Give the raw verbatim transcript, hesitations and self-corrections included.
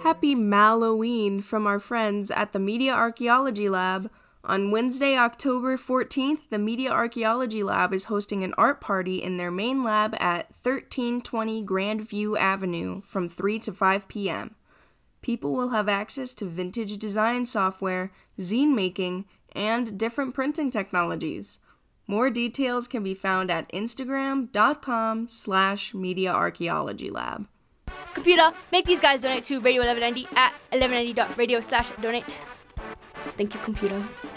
Happy Malloween from our friends at the Media Archaeology Lab. On Wednesday, October fourteenth, the Media Archaeology Lab is hosting an art party in their main lab at thirteen twenty Grandview Avenue from three to five p.m. People will have access to vintage design software, zine making, and different printing technologies. More details can be found at instagram.com slash mediaarchaeologylab. Computer, make these guys donate to Radio eleven ninety at eleven ninety dot radio slash donate. Thank you, computer.